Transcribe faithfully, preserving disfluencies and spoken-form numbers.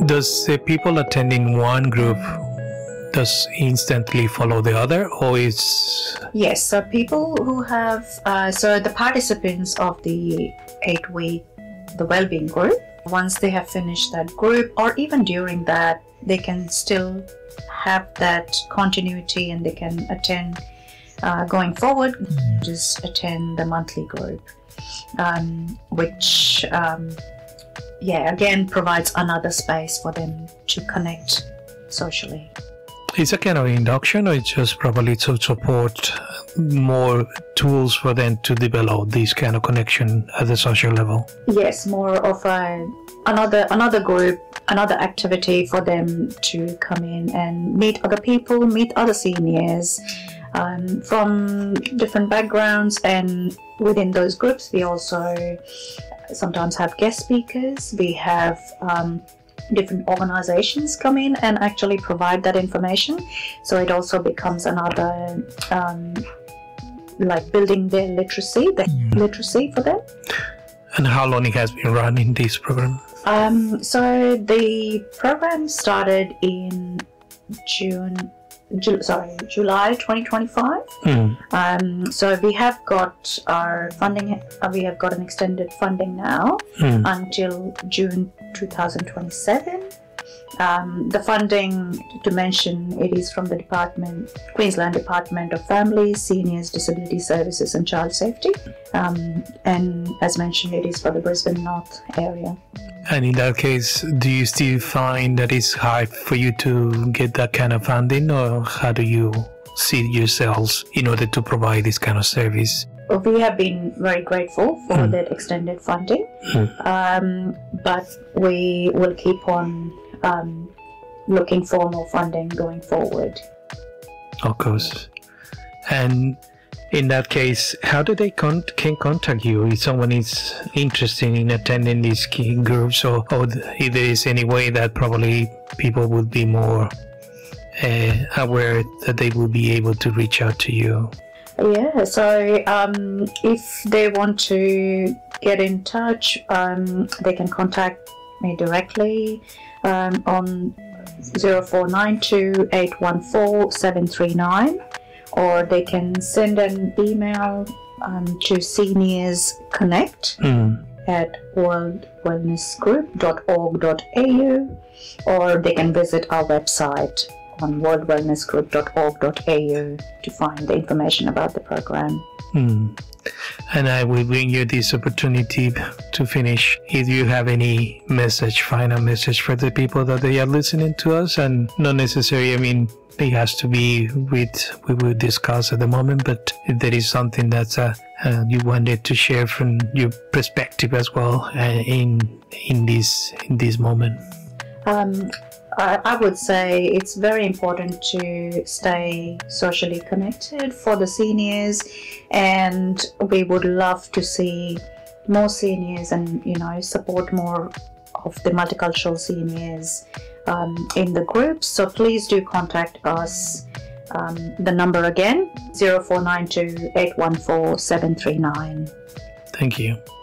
Does the people attending one group does instantly follow the other, or is... Yes, so people who have, uh, so the participants of the eight-week, the well-being group, once they have finished that group, or even during that, they can still have that continuity and they can attend uh, going forward, just attend the monthly group, um, which, um, yeah, again provides another space for them to connect socially. It's a kind of induction, or it's just probably to support more tools for them to develop this kind of connection at the social level? Yes, more of a another another group, another activity for them to come in and meet other people, meet other seniors um, from different backgrounds, and within those groups we also sometimes have guest speakers. We have um, different organizations come in and actually provide that information, so it also becomes another um, like building their literacy, the mm. literacy for them. And how long it has been running this program? Um, so the program started in June, Ju sorry, July twenty twenty-five. Mm. Um, so we have got our funding, uh, we have got an extended funding now mm. until June two thousand twenty-seven. Um, the funding, to mention, it is from the Department, Queensland Department of Families, Seniors, Disability Services and Child Safety. Um, and as mentioned, it is for the Brisbane North area. And in that case, do you still find that it's hard for you to get that kind of funding, or how do you see yourselves in order to provide this kind of service? We have been very grateful for mm. that extended funding, mm. um, but we will keep on um, looking for more funding going forward. Of course. And in that case, how do they con can contact you if someone is interested in attending these key groups, or, or if there is any way that probably people would be more uh, aware that they will be able to reach out to you? Yeah, so um, if they want to get in touch, um, they can contact me directly um, on zero four nine two, eight one four, seven three nine, or they can send an email um, to seniorsconnect mm. at world wellness group dot org dot A U, or they can visit our website on world wellness group dot org dot A U to find the information about the program. Hmm. And I will bring you this opportunity to finish. If you have any message, final message for the people that they are listening to us, and not necessarily, I mean, it has to be with we will discuss at the moment, but if there is something that uh, uh, you wanted to share from your perspective as well uh, in in this in this moment. Um, I would say it's very important to stay socially connected for the seniors, and we would love to see more seniors and, you know, support more of the multicultural seniors um, in the groups. So please do contact us. Um, the number again, zero four nine two, eight one four, seven three nine. Thank you.